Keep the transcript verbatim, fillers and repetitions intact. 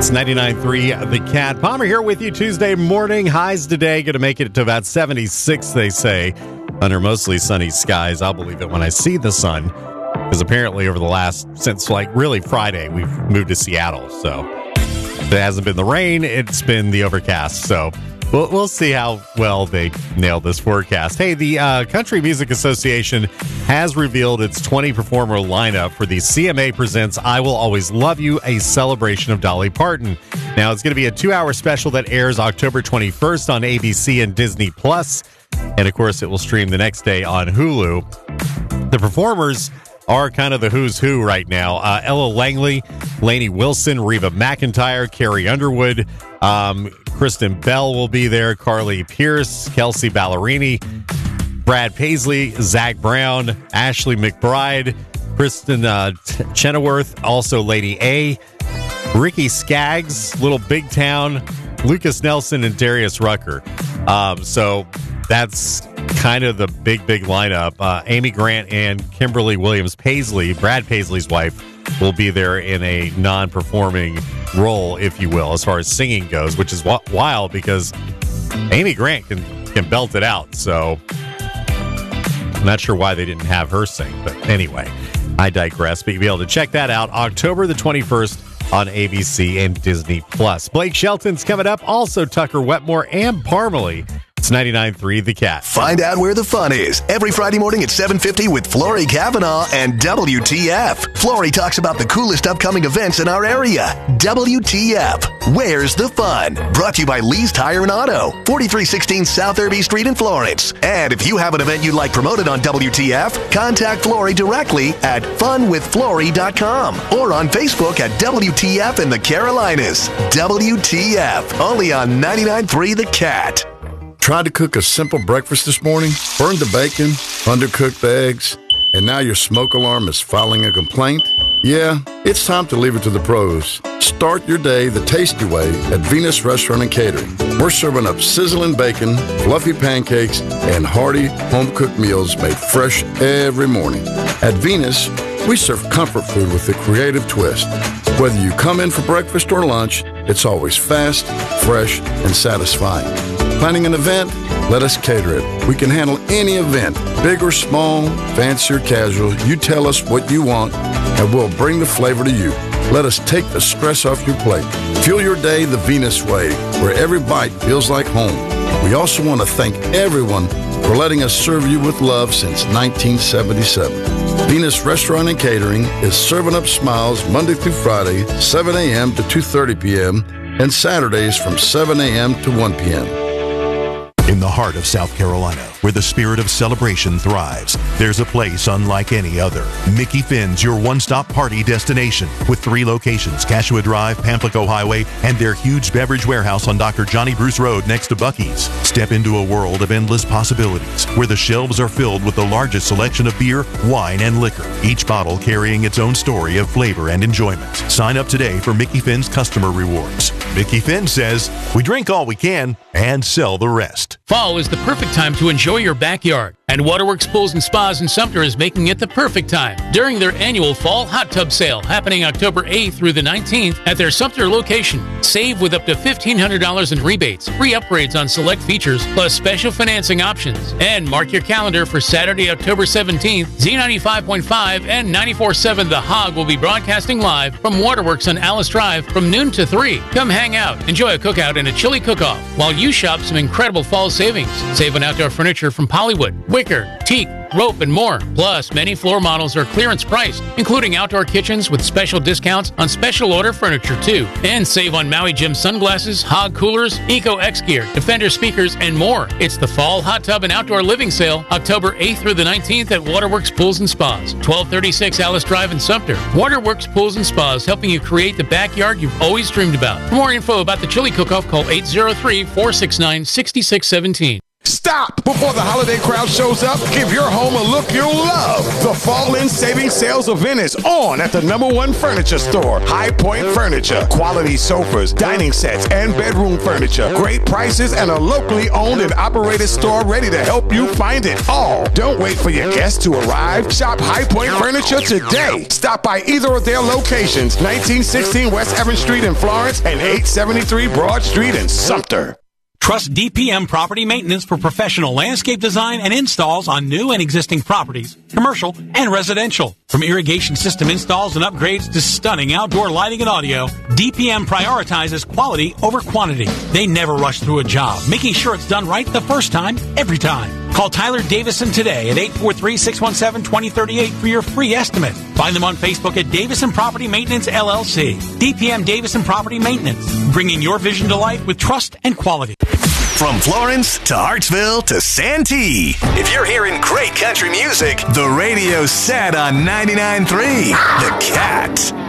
It's ninety-nine point three The Cat. Palmer here with you Tuesday morning. Highs today going to make it to about seventy-six, they say, under mostly sunny skies. I'll believe it when I see the sun, because apparently over the last, since like really Friday, we've moved to Seattle. So it hasn't been the rain, it's been the overcast. So we'll, we'll see how well they nail this forecast. Hey, the uh, Country Music Association has revealed its twenty performer lineup for the C M A Presents I Will Always Love You, a celebration of Dolly Parton. Now, it's going to be a two-hour special that airs October twenty-first on A B C and Disney Plus, and of course, it will stream the next day on Hulu. The performers are kind of the who's who right now. Uh, Ella Langley, Lainey Wilson, Reba McEntire, Carrie Underwood, um, Kristen Bell will be there, Carly Pierce, Kelsey Ballerini, Brad Paisley, Zach Brown, Ashley McBride, Kristen uh, T- Chenoweth, also Lady A, Ricky Skaggs, Little Big Town, Lucas Nelson, and Darius Rucker. Um, so that's kind of the big, big lineup. Uh, Amy Grant and Kimberly Williams Paisley, Brad Paisley's wife, will be there in a non-performing role, if you will, as far as singing goes, which is w- wild because Amy Grant can, can belt it out. So I'm not sure why they didn't have her sing, but anyway, I digress. But you'll be able to check that out October the twenty-first on A B C and Disney Plus. Blake Shelton's coming up, also Tucker Wetmore and Parmalee. It's ninety-nine point three The Cat. Find out where the fun is every Friday morning at seven fifty with Flory Kavanaugh and W T F. Flory talks about the coolest upcoming events in our area. W T F. Where's the fun? Brought to you by Lee's Tire and Auto, forty-three sixteen South Irby Street in Florence. And if you have an event you'd like promoted on W T F, contact Flory directly at fun with flory dot com or on Facebook at W T F in the Carolinas. W T F. Only on ninety-nine point three The Cat. Tried to cook a simple breakfast this morning, burned the bacon, undercooked the eggs, and now your smoke alarm is filing a complaint? Yeah, it's time to leave it to the pros. Start your day the tasty way at Venus Restaurant and Catering. We're serving up sizzling bacon, fluffy pancakes, and hearty home-cooked meals made fresh every morning. At Venus, we serve comfort food with a creative twist. Whether you come in for breakfast or lunch, it's always fast, fresh, and satisfying. Planning an event? Let us cater it. We can handle any event, big or small, fancy or casual. You tell us what you want, and we'll bring the flavor to you. Let us take the stress off your plate. Fuel your day the Venus way, where every bite feels like home. We also want to thank everyone for letting us serve you with love since nineteen seventy-seven. Venus Restaurant and Catering is serving up smiles Monday through Friday, seven a.m. to two thirty p.m., and Saturdays from seven a.m. to one p.m. In the heart of South Carolina, where the spirit of celebration thrives, there's a place unlike any other. Mickey Finn's your one-stop party destination with three locations, Cashua Drive, Pamplico Highway, and their huge beverage warehouse on Doctor Johnny Bruce Road next to Buc-ee's. Step into a world of endless possibilities, where the shelves are filled with the largest selection of beer, wine, and liquor, each bottle carrying its own story of flavor and enjoyment. Sign up today for Mickey Finn's customer rewards. Mickey Finn says, we drink all we can and sell the rest. Fall is the perfect time to enjoy your backyard, and Waterworks Pools and Spas in Sumter is making it the perfect time during their annual Fall Hot Tub Sale happening October eighth through the nineteenth at their Sumter location. Save with up to fifteen hundred dollars in rebates, free upgrades on select features, plus special financing options. And mark your calendar for Saturday, October seventeenth, Z ninety-five point five and ninety-four point seven The Hog will be broadcasting live from Waterworks on Alice Drive from noon to three. Come hang out, enjoy a cookout and a chili cook-off, while you shop some incredible fall savings. Save on outdoor furniture from Pollywood, Wicker, Teak, Rope, and more. Plus, many floor models are clearance priced, including outdoor kitchens with special discounts on special order furniture too. And save on Maui Gym sunglasses, Hog coolers, Eco X gear, Defender speakers, and more. It's the Fall Hot Tub and Outdoor Living Sale, October eighth through the nineteenth at Waterworks Pools and Spas, twelve thirty-six Alice Drive in Sumter. Waterworks Pools and Spas, helping you create the backyard you've always dreamed about. For more info about the chili cook-off, call eight zero three, four six nine, six six one seven. Stop before the holiday crowd shows up. Give your home a look you'll love. The Fall In Savings Sales event is on at the number one furniture store, High Point Furniture. Quality sofas, dining sets, and bedroom furniture. Great prices and a locally owned and operated store ready to help you find it all. Don't wait for your guests to arrive. Shop High Point Furniture today. Stop by either of their locations, nineteen sixteen West Evans Street in Florence and eight seventy-three Broad Street in Sumter. Trust D P M Property Maintenance for professional landscape design and installs on new and existing properties, commercial and residential. From irrigation system installs and upgrades to stunning outdoor lighting and audio, D P M prioritizes quality over quantity. They never rush through a job, making sure it's done right the first time, every time. Call Tyler Davison today at eight four three, six one seven, two zero three eight for your free estimate. Find them on Facebook at Davison Property Maintenance, L L C. D P M Davison Property Maintenance, bringing your vision to life with trust and quality. From Florence to Hartsville to Santee. If you're hearing great country music, the radio's set on ninety-nine point three. The Cat.